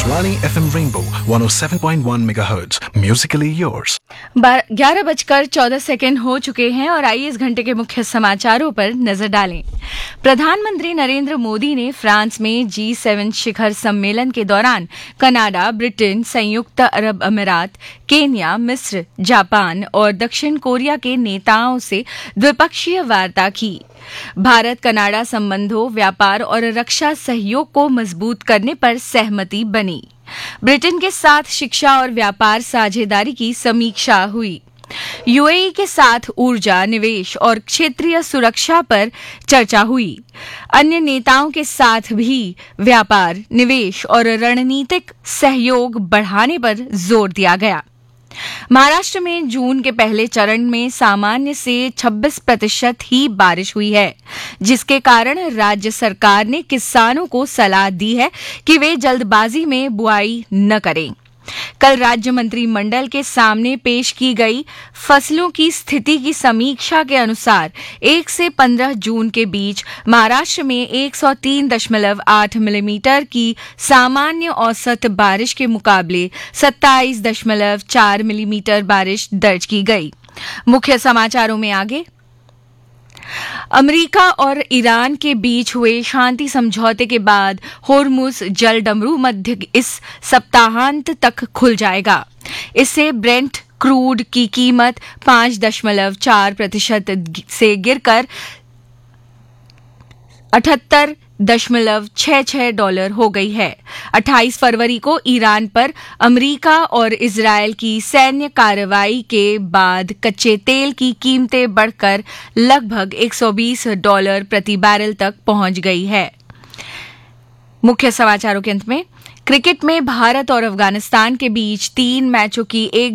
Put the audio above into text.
Akashvani FM Rainbow 107.1 MHz. Musically yours. 11:14 हो चुके हैं और आइए इस घंटे के मुख्य समाचारों पर नजर डालें। प्रधानमंत्री नरेंद्र मोदी ने फ्रांस में G7 शिखर सम्मेलन के दौरान कनाडा, ब्रिटेन, संयुक्त अरब अमीरात, केन्या, मिस्र, जापान और दक्षिण कोरिया के नेताओं से द्विपक्षीय वार्ता की। भारत कनाडा संबंधों, व्यापार और रक्षा सहयोग को मजबूत करने पर सहमति बनी। ब्रिटेन के साथ शिक्षा और व्यापार साझेदारी की समीक्षा हुई। यूएई के साथ ऊर्जा, निवेश और क्षेत्रीय सुरक्षा पर चर्चा हुई। अन्य नेताओं के साथ भी व्यापार, निवेश और रणनीतिक सहयोग बढ़ाने पर जोर दिया गया। महाराष्ट्र में जून के पहले चरण में सामान्य से 26% ही बारिश हुई है, जिसके कारण राज्य सरकार ने किसानों को सलाह दी है कि वे जल्दबाजी में बुआई न करें। कल राज्य मंत्रिमंडल के सामने पेश की गई फसलों की स्थिति की समीक्षा के अनुसार 1 से 15 जून के बीच महाराष्ट्र में 103.8 मिलीमीटर की सामान्य औसत बारिश के मुकाबले 27.4 मिलीमीटर बारिश दर्ज की गई। मुख्य समाचारों में आगे, अमेरिका और ईरान के बीच हुए शांति समझौते के बाद होर्मुज जलडमरू मध्य इस सप्ताहांत तक खुल जाएगा। इससे ब्रेंट क्रूड की कीमत 5.4% से गिरकर $78.66 हो गई है। 28 फरवरी को ईरान पर अमेरिका और इजरायल की सैन्य कार्रवाई के बाद कच्चे तेल की कीमतें बढ़कर लगभग $120 प्रति बैरल तक पहुंच गई है। मुख्य समाचारों के अंत में, क्रिकेट में भारत और अफगानिस्तान के बीच 3 मैचों की